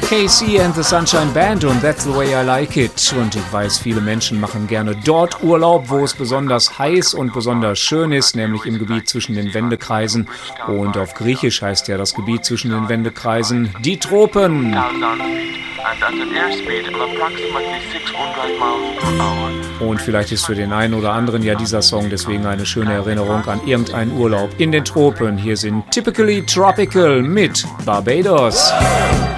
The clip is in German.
KC and the Sunshine Band und That's the Way I Like It. Und ich weiß, viele Menschen machen gerne dort Urlaub, wo es besonders heiß und besonders schön ist, nämlich im Gebiet zwischen den Wendekreisen. Und auf Griechisch heißt ja das Gebiet zwischen den Wendekreisen die Tropen. Und vielleicht ist für den einen oder anderen ja dieser Song deswegen eine schöne Erinnerung an irgendeinen Urlaub in den Tropen. Hier sind Typically Tropical mit Barbados.